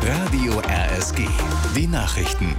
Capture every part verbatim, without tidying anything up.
Radio R S G. Die Nachrichten.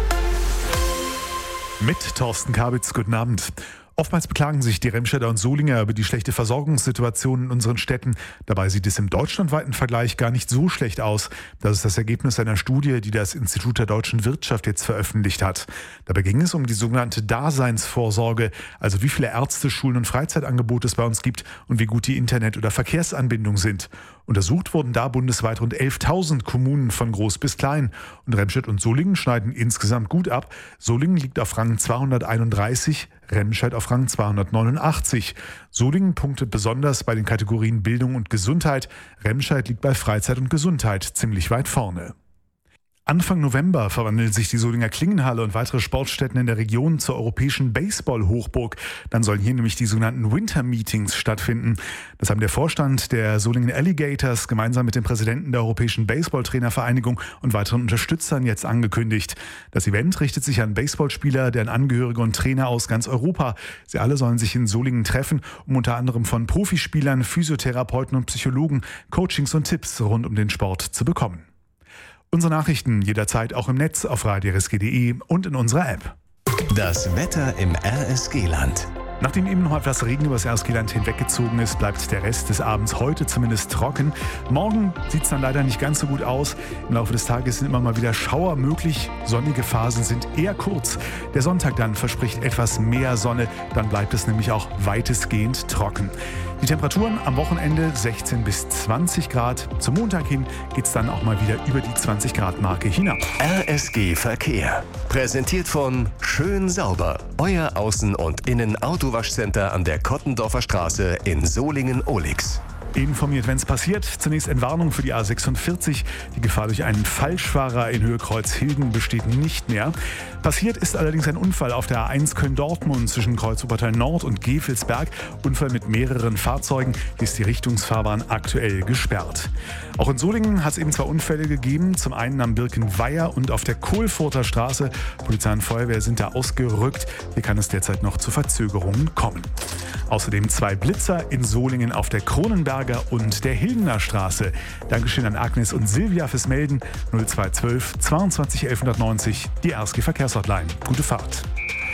Mit Thorsten Kabitz, guten Abend. Oftmals beklagen sich die Remscheider und Solinger über die schlechte Versorgungssituation in unseren Städten. Dabei sieht es im deutschlandweiten Vergleich gar nicht so schlecht aus. Das ist das Ergebnis einer Studie, die das Institut der deutschen Wirtschaft jetzt veröffentlicht hat. Dabei ging es um die sogenannte Daseinsvorsorge, also wie viele Ärzte, Schulen und Freizeitangebote es bei uns gibt und wie gut die Internet- oder Verkehrsanbindungen sind. Untersucht wurden da bundesweit rund elftausend Kommunen von groß bis klein. Und Remscheid und Solingen schneiden insgesamt gut ab. Solingen liegt auf Rang zweihunderteinunddreißig, Remscheid auf Rang zweihundertneunundachtzig. Solingen punktet besonders bei den Kategorien Bildung und Gesundheit. Remscheid liegt bei Freizeit und Gesundheit ziemlich weit vorne. Anfang November verwandelt sich die Solinger Klingenhalle und weitere Sportstätten in der Region zur europäischen Baseball-Hochburg. Dann sollen hier nämlich die sogenannten Winter-Meetings stattfinden. Das haben der Vorstand der Solingen Alligators gemeinsam mit dem Präsidenten der Europäischen Baseball-Trainervereinigung und weiteren Unterstützern jetzt angekündigt. Das Event richtet sich an Baseballspieler, deren Angehörige und Trainer aus ganz Europa. Sie alle sollen sich in Solingen treffen, um unter anderem von Profispielern, Physiotherapeuten und Psychologen Coachings und Tipps rund um den Sport zu bekommen. Unsere Nachrichten jederzeit auch im Netz auf radio r s g punkt d e und in unserer App. Das Wetter im R S G-Land. Nachdem eben noch etwas Regen über das R S G-Land hinweggezogen ist, bleibt der Rest des Abends heute zumindest trocken. Morgen sieht es dann leider nicht ganz so gut aus. Im Laufe des Tages sind immer mal wieder Schauer möglich. Sonnige Phasen sind eher kurz. Der Sonntag dann verspricht etwas mehr Sonne. Dann bleibt es nämlich auch weitestgehend trocken. Die Temperaturen am Wochenende sechzehn bis zwanzig Grad. Zum Montag hin geht es dann auch mal wieder über die zwanzig Grad Marke hinab. R S G Verkehr. Präsentiert von Schön Sauber. Euer Außen- und Innen-Autowaschcenter an der Kottendorfer Straße in Solingen-Ohlix. Informiert, wenn es passiert. Zunächst Entwarnung für die A sechsundvierzig. Die Gefahr durch einen Falschfahrer in Höhe Kreuzhilden besteht nicht mehr. Passiert ist allerdings ein Unfall auf der A eins Köln-Dortmund zwischen Kreuz Wuppertal Nord und Gevelsberg. Unfall mit mehreren Fahrzeugen. Hier ist die Richtungsfahrbahn aktuell gesperrt. Auch in Solingen hat es eben zwei Unfälle gegeben. Zum einen am Birkenweiher und auf der Kohlfurter Straße. Polizei und Feuerwehr sind da ausgerückt. Hier kann es derzeit noch zu Verzögerungen kommen. Außerdem zwei Blitzer in Solingen auf der Kronenberger und der Hildener Straße. Dankeschön an Agnes und Silvia fürs Melden. null zwei zwölf zweiundzwanzig elfhundertneunzig, die R S G Verkehrshotline. Gute Fahrt.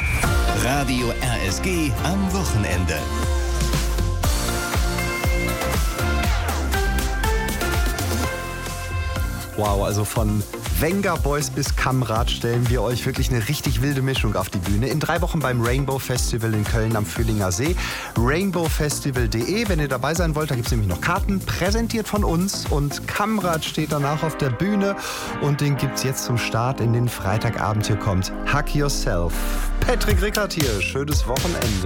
Radio R S G am Wochenende. Wow, also von Venga Boys bis Kamrad stellen wir euch wirklich eine richtig wilde Mischung auf die Bühne. In drei Wochen beim Rainbow Festival in Köln am Fühlinger See. rainbow festival punkt de, wenn ihr dabei sein wollt, da gibt es nämlich noch Karten, präsentiert von uns. Und Kamrad steht danach auf der Bühne und den gibt es jetzt zum Start in den Freitagabend. Hier kommt Hack Yourself. Patrick Rickert hier, schönes Wochenende.